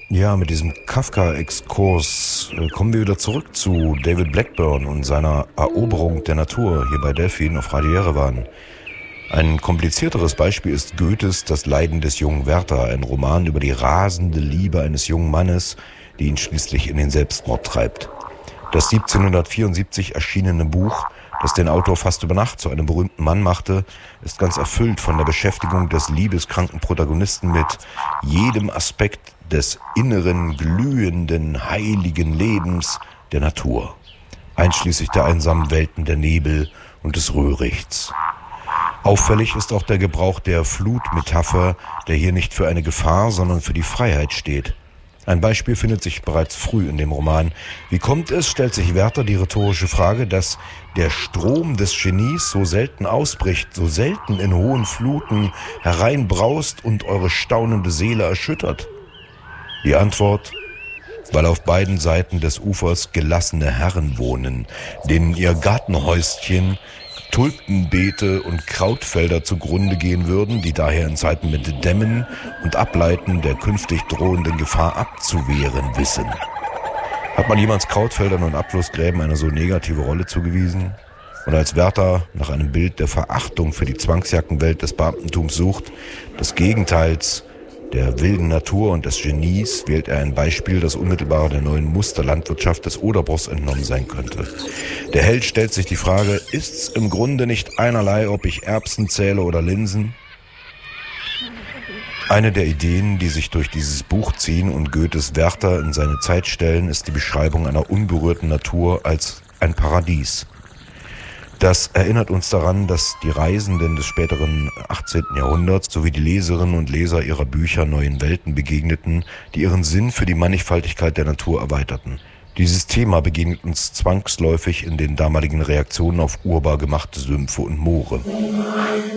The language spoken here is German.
Ja, mit diesem Kafka-Exkurs kommen wir wieder zurück zu David Blackburn und seiner Eroberung der Natur hier bei Delphin auf Radio Yerevan. Ein komplizierteres Beispiel ist Goethes Das Leiden des jungen Werther, ein Roman über die rasende Liebe eines jungen Mannes, die ihn schließlich in den Selbstmord treibt. Das 1774 erschienene Buch, das den Autor fast über Nacht zu einem berühmten Mann machte, ist ganz erfüllt von der Beschäftigung des liebeskranken Protagonisten mit jedem Aspekt des inneren, glühenden, heiligen Lebens der Natur, einschließlich der einsamen Welten der Nebel und des Röhrichts. Auffällig ist auch der Gebrauch der Flutmetapher, der hier nicht für eine Gefahr, sondern für die Freiheit steht. Ein Beispiel findet sich bereits früh in dem Roman. Wie kommt es, stellt sich Werther die rhetorische Frage, dass der Strom des Genies so selten ausbricht, so selten in hohen Fluten hereinbraust und eure staunende Seele erschüttert? Die Antwort: weil auf beiden Seiten des Ufers gelassene Herren wohnen, denen ihr Gartenhäuschen, Tulpenbeete und Krautfelder zugrunde gehen würden, die daher in Zeiten mit Dämmen und Ableiten der künftig drohenden Gefahr abzuwehren wissen. Hat man jemals Krautfeldern und Abflussgräben eine so negative Rolle zugewiesen? Und als Werther nach einem Bild der Verachtung für die Zwangsjackenwelt des Beamtentums sucht, des Gegenteils, der wilden Natur und des Genies, wählt er ein Beispiel, das unmittelbar der neuen Musterlandwirtschaft des Oderbruchs entnommen sein könnte. Der Held stellt sich die Frage: ist's im Grunde nicht einerlei, ob ich Erbsen zähle oder Linsen? Eine der Ideen, die sich durch dieses Buch ziehen und Goethes Werther in seine Zeit stellen, ist die Beschreibung einer unberührten Natur als ein Paradies. Das erinnert uns daran, dass die Reisenden des späteren 18. Jahrhunderts sowie die Leserinnen und Leser ihrer Bücher neuen Welten begegneten, die ihren Sinn für die Mannigfaltigkeit der Natur erweiterten. Dieses Thema begegnet uns zwangsläufig in den damaligen Reaktionen auf urbar gemachte Sümpfe und Moore.